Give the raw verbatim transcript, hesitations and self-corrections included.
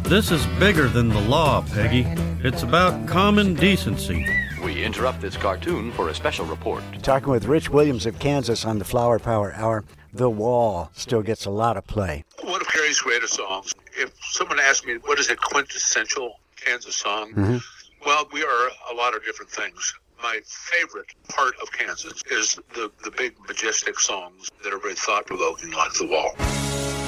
This is bigger than the law, Peggy. It's about common decency. We interrupt this cartoon for a special report. Talking with Rich Williams of Kansas on the Flower Power Hour. The Wall still gets a lot of play. One of Gary's greatest songs. If someone asked me, what is a quintessential Kansas song? Mm-hmm. Well, we are a lot of different things. My favorite part of Kansas is the, the big, majestic songs that are very thought-provoking, like The Wall.